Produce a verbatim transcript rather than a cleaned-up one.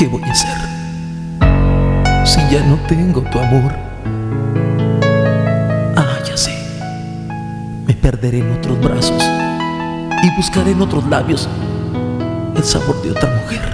¿Qué voy a hacer si ya no tengo tu amor? Ah, ya sé. Me perderé en otros brazos y buscaré en otros labios el sabor de otra mujer.